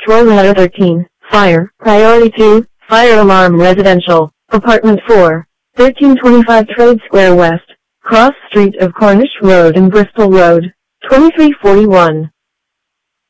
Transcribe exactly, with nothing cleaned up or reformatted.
Troll Letter thirteen, Fire, Priority two, Fire Alarm Residential, Apartment four, thirteen twenty-five Trade Square West, Cross Street of Cornish Road and Bristol Road, twenty-three forty-one.